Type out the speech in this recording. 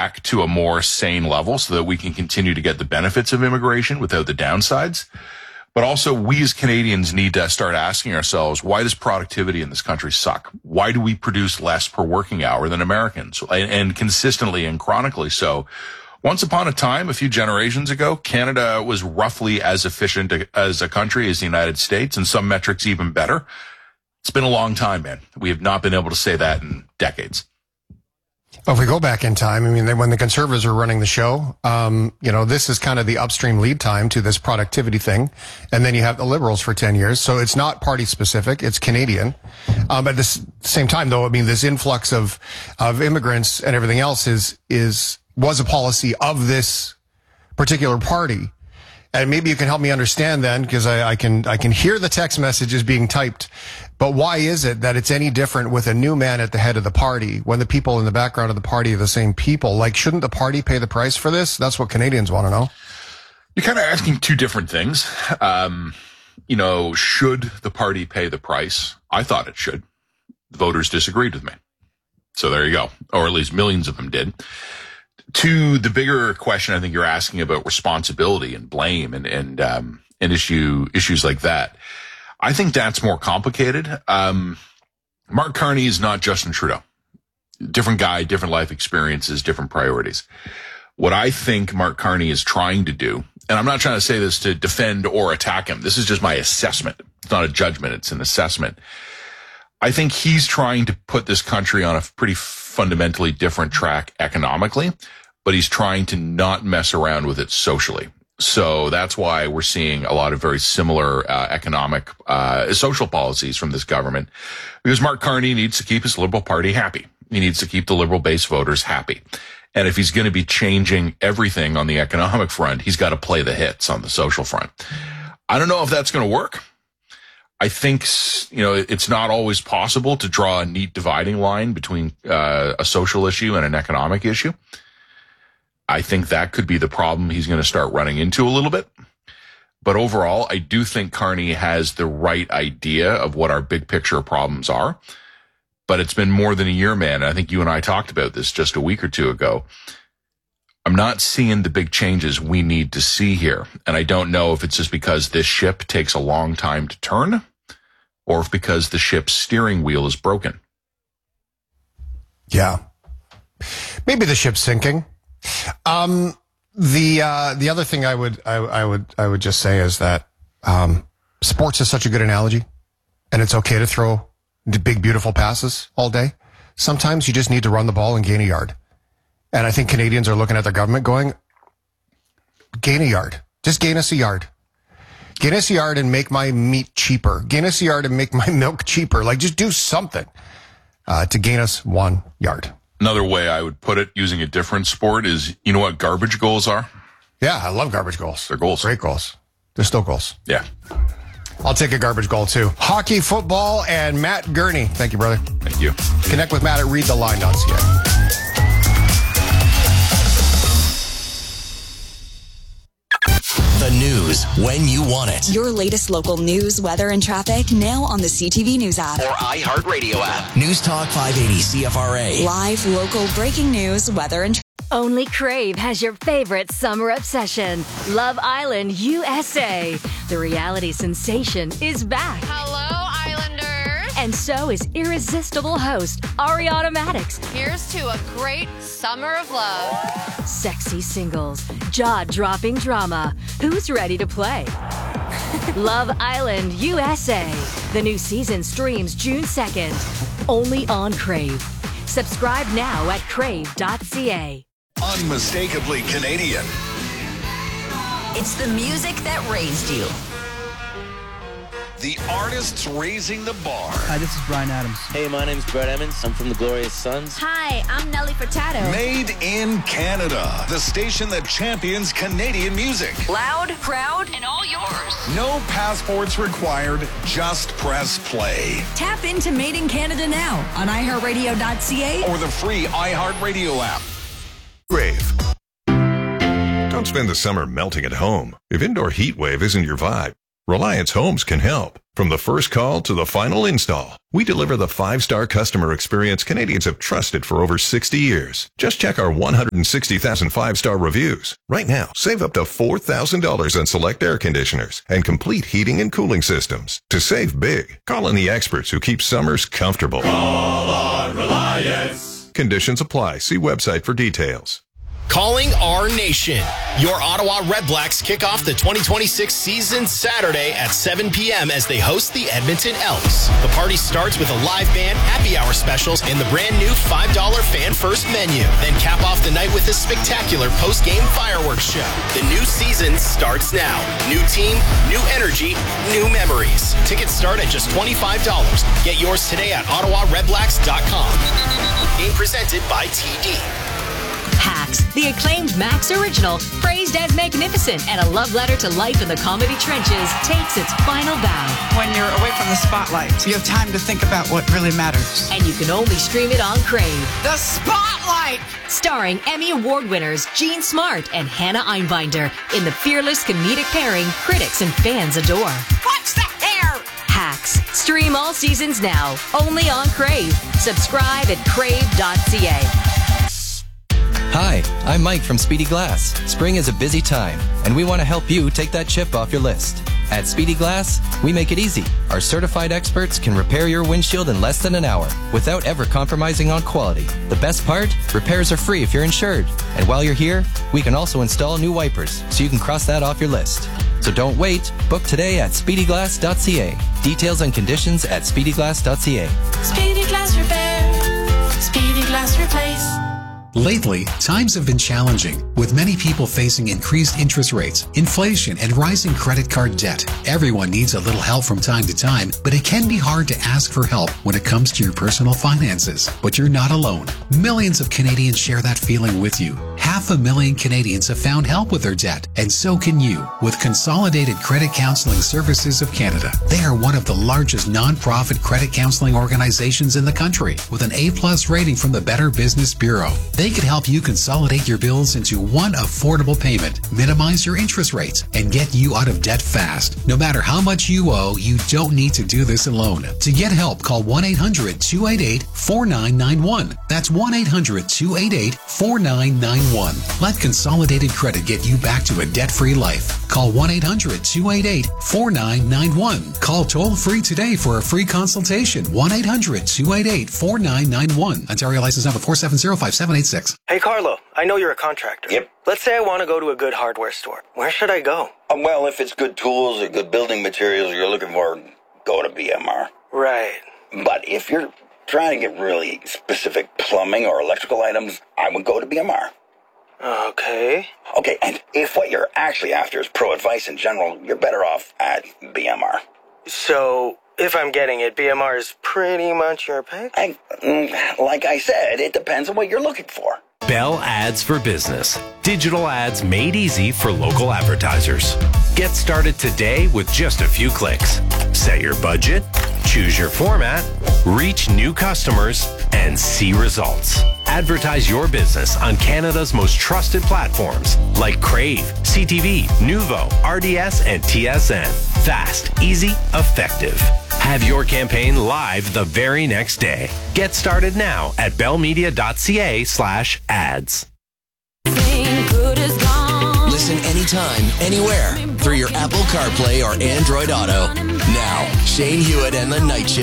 back to a more sane level so that we can continue to get the benefits of immigration without the downsides. But also, we as Canadians need to start asking ourselves, why does productivity in this country suck? Why do we produce less per working hour than Americans? And consistently and chronically so. Once upon a time, a few generations ago, Canada was roughly as efficient as a country as the United States, and some metrics even better. It's been a long time, man. We have not been able to say that in decades. Well, if we go back in time, I mean, when the Conservatives are running the show, this is kind of the upstream lead time to this productivity thing. And then you have the Liberals for 10 years. So it's not party specific. It's Canadian. At the same time, though, I mean, this influx of immigrants and everything else was a policy of this particular party. And maybe you can help me understand then, because I can hear the text messages being typed. But why is it that it's any different with a new man at the head of the party when the people in the background of the party are the same people? Like, shouldn't the party pay the price for this? That's what Canadians want to know. You're kind of asking two different things. Should the party pay the price? I thought it should. The voters disagreed with me. So there you go. Or at least millions of them did. To the bigger question, I think you're asking about responsibility and blame and issues like that. I think that's more complicated. Mark Carney is not Justin Trudeau. Different guy, different life experiences, different priorities. What I think Mark Carney is trying to do, and I'm not trying to say this to defend or attack him. This is just my assessment. It's not a judgment. It's an assessment. I think he's trying to put this country on a pretty fundamentally different track economically, but he's trying to not mess around with it socially. So that's why we're seeing a lot of very similar economic, social policies from this government, because Mark Carney needs to keep his Liberal Party happy. He needs to keep the Liberal base voters happy. And if he's going to be changing everything on the economic front, he's got to play the hits on the social front. I don't know if that's going to work. I think, it's not always possible to draw a neat dividing line between a social issue and an economic issue. I think that could be the problem he's going to start running into a little bit. But overall, I do think Carney has the right idea of what our big picture problems are. But it's been more than a year, man. I think you and I talked about this just a week or two ago. I'm not seeing the big changes we need to see here. And I don't know if it's just because this ship takes a long time to turn or if because the ship's steering wheel is broken. Yeah. Maybe the ship's sinking. The other thing I would just say is that, sports is such a good analogy, and it's okay to throw big, beautiful passes all day. Sometimes you just need to run the ball and gain a yard. And I think Canadians are looking at their government going, gain a yard. Just gain us a yard. Gain us a yard and make my meat cheaper. Gain us a yard and make my milk cheaper. Like, just do something, to gain us 1 yard. Another way I would put it, using a different sport, is, you know what garbage goals are? Yeah, I love garbage goals. They're goals. Great goals. They're still goals. Yeah. I'll take a garbage goal, too. Hockey, football, and Matt Gurney. Thank you, brother. Thank you. Connect with Matt at readtheline.ca. The news when you want it. Your latest local news, weather, and traffic now on the CTV News app. Or iHeartRadio app. News Talk 580 CFRA. Live, local, breaking news, weather, and Only Crave has your favorite summer obsession, Love Island USA. The reality sensation is back. Hello, Islanders. And so is irresistible host Ariana Maddox. Here's to a great summer of love. Sexy singles, jaw-dropping drama. Who's ready to play? Love Island USA. The new season streams June 2nd. Only on Crave. Subscribe now at crave.ca. Unmistakably Canadian. It's the music that raised you. The artists raising the bar. Hi, this is Brian Adams. Hey, my name's Brett Emmons. I'm from the Glorious Sons. Hi, I'm Nelly Furtado. Made in Canada. The station that champions Canadian music. Loud, proud, and all yours. No passports required. Just press play. Tap into Made in Canada now on iHeartRadio.ca or the free iHeartRadio app. Crave. Don't spend the summer melting at home. If indoor heat wave isn't your vibe, Reliance Homes can help. From the first call to the final install, we deliver the 5-star customer experience Canadians have trusted for over 60 years. Just check our 160,000 5-star reviews. Right now, save up to $4,000 on select air conditioners and complete heating and cooling systems. To save big, call on the experts who keep summers comfortable. Call on Reliance. Conditions apply. See website for details. Calling our nation. Your Ottawa Redblacks kick off the 2026 season Saturday at 7 p.m. as they host the Edmonton Elks. The party starts with a live band, happy hour specials, and the brand new $5 fan first menu. Then cap off the night with a spectacular post-game fireworks show. The new season starts now. New team, new energy, new memories. Tickets start at just $25. Get yours today at OttawaRedblacks.com. Being presented by TD. Hacks, the acclaimed Max original, praised as magnificent and a love letter to life in the comedy trenches, takes its final bow. When you're away from the spotlight, you have time to think about what really matters. And you can only stream it on Crave. The Spotlight! Starring Emmy Award winners Jean Smart and Hannah Einbinder in the fearless comedic pairing critics and fans adore. What's the hair? Hacks. Stream all seasons now, only on Crave. Subscribe at crave.ca. Hi, I'm Mike from Speedy Glass. Spring is a busy time, and we want to help you take that chip off your list. At Speedy Glass, we make it easy. Our certified experts can repair your windshield in less than an hour without ever compromising on quality. The best part? Repairs are free if you're insured. And while you're here, we can also install new wipers, so you can cross that off your list. So don't wait. Book today at speedyglass.ca. Details and conditions at speedyglass.ca. Speedy Glass Repair. Speedy Glass Replace. Lately, times have been challenging, with many people facing increased interest rates, inflation, and rising credit card debt. Everyone needs a little help from time to time, but it can be hard to ask for help when it comes to your personal finances. But you're not alone. Millions of Canadians share that feeling with you. 500,000 Canadians have found help with their debt, and so can you with Consolidated Credit Counseling Services of Canada. They are one of the largest non-profit credit counseling organizations in the country, with an A+ rating from the Better Business Bureau. They could help you consolidate your bills into one affordable payment, minimize your interest rates, and get you out of debt fast. No matter how much you owe, you don't need to do this alone. To get help, call 1-800-288-4991. That's 1-800-288-4991. Let Consolidated Credit get you back to a debt-free life. Call 1-800-288-4991. Call toll-free today for a free consultation. 1-800-288-4991. Ontario license number 4705786. Hey, Carlo, I know you're a contractor. Yep. Let's say I want to go to a good hardware store. Where should I go? Well, if it's good tools or good building materials you're looking for, go to BMR. Right. But if you're trying to get really specific plumbing or electrical items, I would go to BMR. Okay. Okay, and if what you're actually after is pro advice in general, you're better off at BMR. So, if I'm getting it, BMR is pretty much your pick? Like I said, it depends on what you're looking for. Bell Ads for Business. Digital ads made easy for local advertisers. Get started today with just a few clicks. Set your budget, choose your format, reach new customers, and see results. Advertise your business on Canada's most trusted platforms like Crave, CTV, Nuvo, RDS, and TSN. Fast, easy, effective. Have your campaign live the very next day. Get started now at bellmedia.ca/ads. Listen anytime, anywhere through your Apple CarPlay or Android Auto. Now, Shane Hewitt and the Night Shift